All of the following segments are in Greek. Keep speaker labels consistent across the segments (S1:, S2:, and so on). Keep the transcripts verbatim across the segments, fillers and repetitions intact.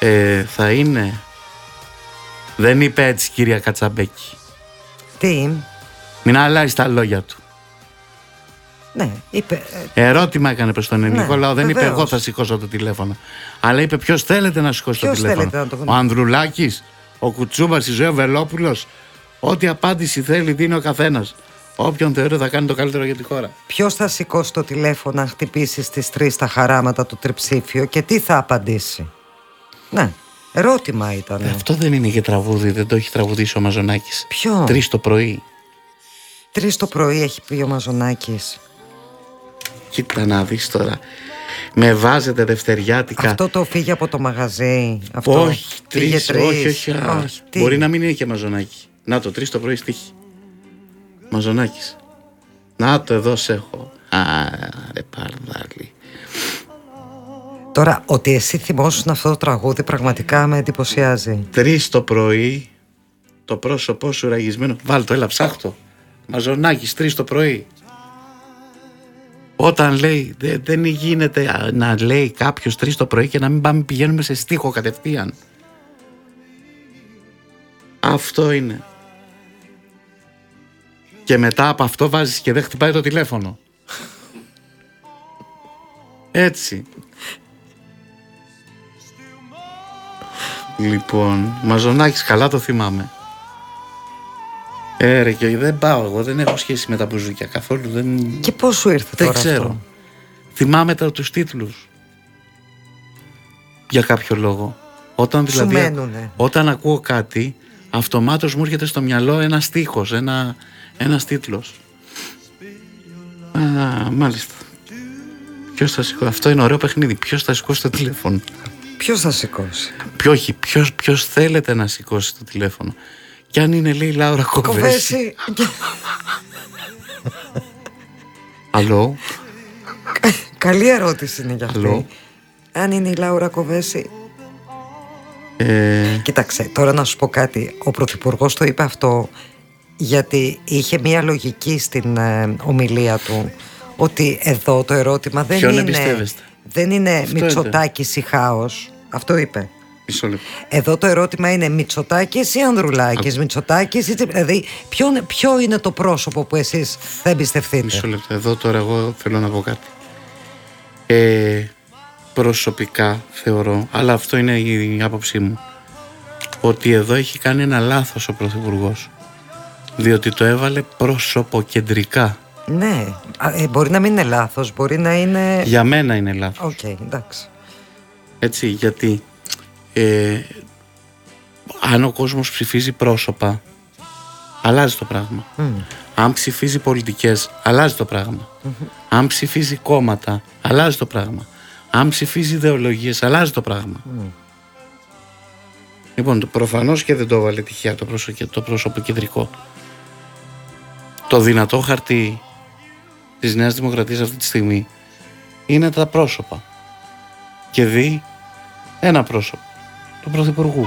S1: ε, θα είναι. Δεν είπε έτσι, κυρία Κατσαμπέκη.
S2: Τι?
S1: Μην αλλάζει τα λόγια του.
S2: Ναι, είπε.
S1: Ερώτημα έκανε προς τον Νικόλαο. Ναι, δεν
S2: βεβαίως.
S1: είπε εγώ θα σηκώσω το τηλέφωνο. Αλλά είπε ποιος θέλετε να σηκώσει το τηλέφωνο.
S2: Να το...
S1: Ο Ανδρουλάκης, ο Κουτσούμπας, η Ζωή Βελόπουλος. Ό,τι απάντηση θέλει δίνει ο καθένας. Όποιον θεωρεί θα κάνει το καλύτερο για τη χώρα.
S2: Ποιος θα σηκώσει το τηλέφωνο να χτυπήσει στις τρεις τα χαράματα του τριψήφιο και τι θα απαντήσει? Ναι, ερώτημα ήταν.
S1: Ε, αυτό δεν είναι και τραγούδι, δεν το έχει τραγουδήσει ο Μαζονάκης.
S2: Ποιο?
S1: Τρεις το πρωί.
S2: Τρεις το πρωί έχει πει ο Μαζονάκης.
S1: Κοίτα να δεις τώρα. Με βάζετε δευτεριάτικα.
S2: Αυτό το φύγε από το μαγαζί. Αυτό.
S1: Όχι, τρεις,
S2: τρεις.
S1: όχι, όχι,
S2: όχι
S1: μπορεί να μην είναι και Μαζονάκη. Να το, τρεις το πρωί στοίχη. Μαζονάκης. Να το, εδώ σε έχω. Α, ρε παρδάλι.
S2: Τώρα, ότι εσύ θυμόσουν αυτό το τραγούδι πραγματικά με εντυπωσιάζει.
S1: Τρεις το πρωί, το πρόσωπό σου ραγισμένο. Βάλ το, έλα ψάχτο. Μαζονάκης, τρεις το πρωί. Όταν λέει, δε, δεν γίνεται να λέει κάποιος τρεις το πρωί και να μην πάμε πηγαίνουμε σε στίχο κατευθείαν. Αυτό είναι. Και μετά από αυτό βάζεις και δεν χτυπάει το τηλέφωνο. Έτσι. Λοιπόν, Μαζονάκης, καλά το θυμάμαι. Ε, ρε, και δεν πάω εγώ, δεν έχω σχέση με τα μπουζούκια καθόλου. Δεν...
S2: Και πώς σου ήρθε
S1: δεν
S2: τώρα
S1: ξέρω.
S2: αυτό?
S1: Θυμάμαι τώρα τους τίτλους. Για κάποιο λόγο. Όταν
S2: σου
S1: δηλαδή,
S2: μένουνε.
S1: Όταν ακούω κάτι, αυτομάτως μου έρχεται στο μυαλό ένα στίχος, ένα, ένας τίτλος. Α, μάλιστα. Ποιος θα σηκώσει? Αυτό είναι ωραίο παιχνίδι. Ποιος θα σηκώσει το τηλέφωνο?
S2: Ποιος θα σηκώσει?
S1: Ποιος, ποιος, ποιος θέλετε να σηκώσει το τηλέφωνο? Κι αν είναι, λέει, Λάουρα Κοβέση. Αλλό.
S2: Καλή ερώτηση είναι για αυτή.
S1: Αλλό.
S2: Αν είναι η Λάουρα Κοβέση.
S1: Ε...
S2: Κοίταξε, τώρα να σου πω κάτι. Ο Πρωθυπουργός το είπε αυτό γιατί είχε μια λογική στην ε, ομιλία του, ότι εδώ το ερώτημα δεν
S1: Ποιον
S2: είναι,
S1: εμπιστεύεστε?
S2: δεν είναι Μητσοτάκης ή χάος. Αυτό είπε. Εδώ το ερώτημα είναι Μητσοτάκης ή Ανδρουλάκης? Μητσοτάκης ή... Δηλαδή ποιο, ποιο είναι το πρόσωπο που εσείς θα εμπιστευτείτε?
S1: Μισό λεπτό. Εδώ τώρα εγώ θέλω να πω κάτι. Ε, προσωπικά θεωρώ, αλλά αυτό είναι η άποψή μου, ότι εδώ έχει κάνει ένα λάθος ο Πρωθυπουργός, διότι το έβαλε προσωποκεντρικά.
S2: Ναι, ε, μπορεί να μην είναι λάθος, μπορεί να είναι...
S1: Για μένα είναι λάθος.
S2: Οκ, okay, εντάξει.
S1: Έτσι, γιατί ε, αν ο κόσμος ψηφίζει πρόσωπα, αλλάζει το πράγμα. Mm. Αν ψηφίζει πολιτικές, αλλάζει το πράγμα. Mm-hmm. Αν ψηφίζει κόμματα, αλλάζει το πράγμα. Αν ψηφίζει ιδεολογίες, αλλάζει το πράγμα. Mm. Λοιπόν, το προφανώς και δεν το έβαλε τυχαία το, πρόσω, το πρόσωπο κεντρικό. Το δυνατό χαρτί της Νέας Δημοκρατίας αυτή τη στιγμή είναι τα πρόσωπα. Και δει ένα πρόσωπο, του Πρωθυπουργού.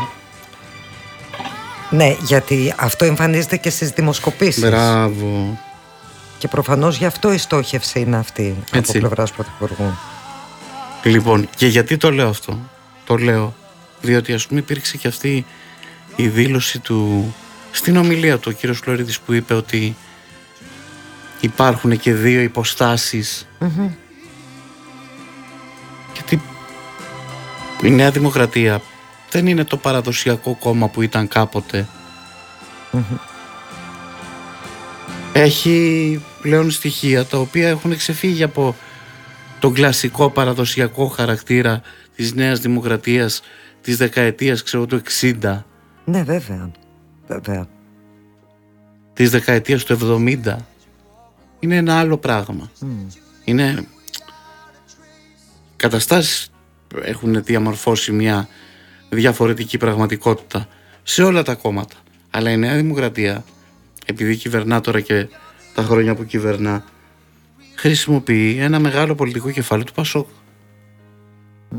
S2: Ναι, γιατί αυτό εμφανίζεται και στις δημοσκοπήσεις.
S1: Μπράβο.
S2: Και προφανώς γι' αυτό η στόχευση είναι αυτή. Έτσι. Από πλευράς Πρωθυπουργού.
S1: Λοιπόν, και γιατί το λέω αυτό? Το λέω διότι ας πούμε υπήρξε και αυτή η δήλωση του στην ομιλία του ο κύριος Φλωρίδης, που είπε ότι υπάρχουν και δύο υποστάσεις. Mm-hmm. Γιατί η Νέα Δημοκρατία δεν είναι το παραδοσιακό κόμμα που ήταν κάποτε. Mm-hmm. Έχει πλέον στοιχεία τα οποία έχουν ξεφύγει από τον κλασικό παραδοσιακό χαρακτήρα της Νέας Δημοκρατίας της δεκαετίας, ξέρω, του εξήντα.
S2: Ναι, βέβαια. Βέβαια.
S1: Της δεκαετίας του εβδομήντα. Είναι ένα άλλο πράγμα. Mm. Είναι... καταστάσεις έχουν διαμορφώσει μια διαφορετική πραγματικότητα σε όλα τα κόμματα. Αλλά η Νέα Δημοκρατία, επειδή κυβερνά τώρα και τα χρόνια που κυβερνά, χρησιμοποιεί ένα μεγάλο πολιτικό κεφάλαιο του Πασόκ.
S2: Mm.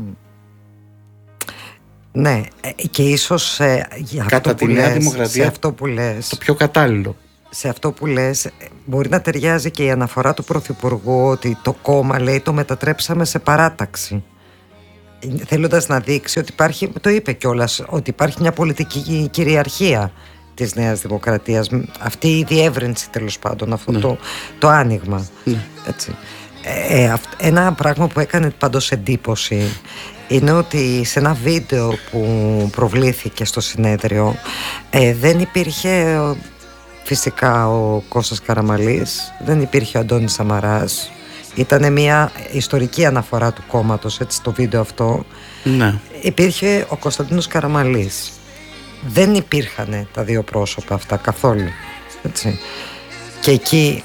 S2: Ναι, και ίσως ε, για
S1: κατά
S2: αυτό
S1: τη
S2: που
S1: Νέα
S2: λες,
S1: Δημοκρατία,
S2: σε αυτό που λες,
S1: το πιο κατάλληλο.
S2: Σε αυτό που λες μπορεί να ταιριάζει και η αναφορά του Πρωθυπουργού ότι το κόμμα, λέει, το μετατρέψαμε σε παράταξη. θέλοντας να δείξει ότι υπάρχει, το είπε κιόλας, ότι υπάρχει μια πολιτική κυριαρχία της Νέας Δημοκρατίας, αυτή η διεύρυνση τέλος πάντων, αυτό ναι. το, το άνοιγμα ναι. έτσι. Ε, ένα πράγμα που έκανε πάντως εντύπωση είναι ότι σε ένα βίντεο που προβλήθηκε στο συνέδριο ε, δεν υπήρχε φυσικά ο Κώστας Καραμανλής, δεν υπήρχε ο Αντώνης Σαμαράς. Ήταν μια ιστορική αναφορά του κόμματος, έτσι, το βίντεο αυτό.
S1: Ναι.
S2: Υπήρχε ο Κωνσταντίνος Καραμανλής. Δεν υπήρχαν τα δύο πρόσωπα αυτά καθόλου, έτσι. Και εκεί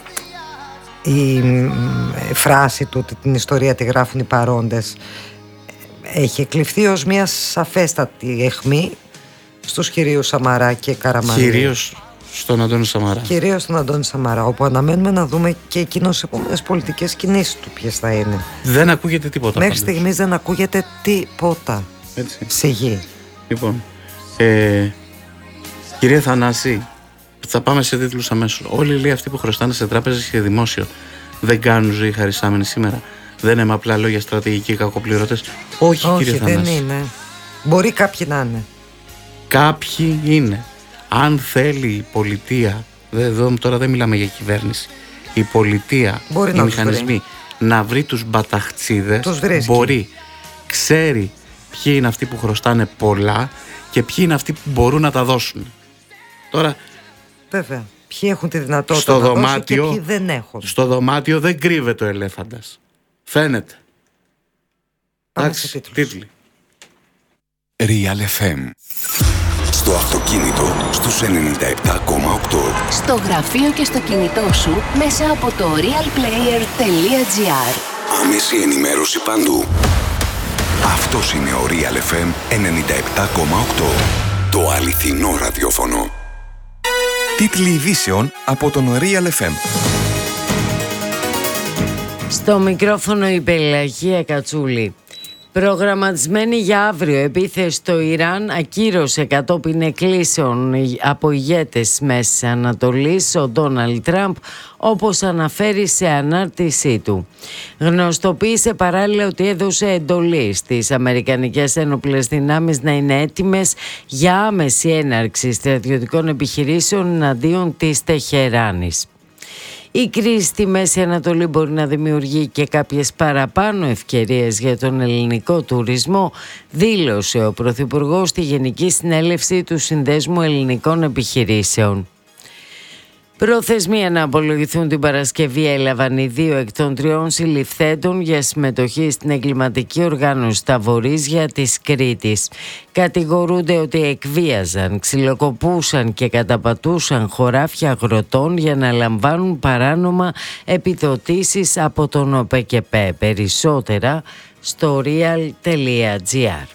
S2: η φράση του ότι την ιστορία τη γράφουν οι παρόντες έχει εκλειφθεί ως μια σαφέστατη αιχμή στους κυρίους Σαμαρά και Καραμανλή.
S1: Κυρίως στον Αντώνη Σαμαρά.
S2: Κυρίως στον Αντώνη Σαμαρά, όπου αναμένουμε να δούμε και εκείνος σε επόμενες πολιτικές κινήσεις του ποιες θα είναι.
S1: Δεν ακούγεται τίποτα.
S2: Μέχρι στιγμής δεν ακούγεται τίποτα.
S1: Έτσι.
S2: Σε γη.
S1: Λοιπόν, ε, κυρία Θανάση, θα πάμε σε τίτλους αμέσως. Όλοι λέει αυτοί που χρωστάνε σε τράπεζες και δημόσιο δεν κάνουν ζωή χαρισάμενη σήμερα. Δεν είναι με απλά λόγια στρατηγικοί κακοπληρωτές. Όχι,
S2: Όχι,
S1: κύριε
S2: δεν
S1: Θανάση.
S2: είναι. Μπορεί κάποιοι να είναι.
S1: Κάποιοι είναι. Αν θέλει η πολιτεία, εδώ τώρα δεν μιλάμε για κυβέρνηση, η πολιτεία,
S2: μπορεί
S1: οι
S2: να
S1: μηχανισμοί
S2: βρει.
S1: να βρει τους μπαταχτσίδες,
S2: τους
S1: μπορεί. Ξέρει ποιοι είναι αυτοί που χρωστάνε πολλά και ποιοι είναι αυτοί που μπορούν να τα δώσουν. Τώρα,
S2: βέβαια, ποιοι έχουν τη δυνατότητα
S1: στο
S2: να
S1: δωμάτιο,
S2: δώσουν και ποιοι δεν έχουν.
S1: Στο δωμάτιο δεν κρύβεται ο ελέφαντας. Φαίνεται.
S2: Εντάξει,
S1: τίτλοι.
S3: Real εφ εμ. Στο αυτοκίνητο στους ενενήντα επτά κόμμα οκτώ.
S4: Στο γραφείο και στο κινητό σου μέσα από το realplayer.gr.
S3: Άμεση ενημέρωση παντού. Αυτός είναι ο Real εφ εμ ενενήντα επτά κόμμα οκτώ. Το αληθινό ραδιόφωνο. Τίτλοι ειδήσεων από τον Real εφ εμ.
S5: Στο μικρόφωνο η Πελαγία Κατσούλη. Προγραμματισμένη για αύριο επίθεση στο Ιράν ακύρωσε κατόπιν εκκλήσεων από ηγέτες της Μέσης Ανατολής ο Ντόναλντ Τραμπ, όπως αναφέρει σε ανάρτησή του. Γνωστοποίησε παράλληλα ότι έδωσε εντολή στις Αμερικανικές Ένοπλες Δυνάμεις να είναι έτοιμες για άμεση έναρξη στρατιωτικών επιχειρήσεων εναντίον της Τεχεράνης. Η κρίση στη Μέση Ανατολή μπορεί να δημιουργεί και κάποιες παραπάνω ευκαιρίες για τον ελληνικό τουρισμό, δήλωσε ο Πρωθυπουργός στη Γενική Συνέλευση του Συνδέσμου Ελληνικών Επιχειρήσεων. Προθεσμία να απολογηθούν την Παρασκευή έλαβαν οι δύο εκ των τριών συλληφθέντων για συμμετοχή στην εγκληματική οργάνωση τα Βορίζια της Κρήτης. Κατηγορούνται ότι εκβίαζαν, ξυλοκοπούσαν και καταπατούσαν χωράφια αγροτών για να λαμβάνουν παράνομα επιδοτήσεις από τον ΟΠΕΚΕΠΕ. Περισσότερα στο real.gr.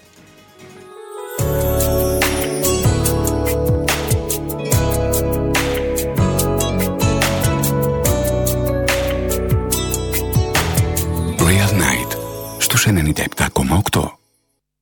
S3: Real Night στους ενενήντα επτά κόμμα οκτώ.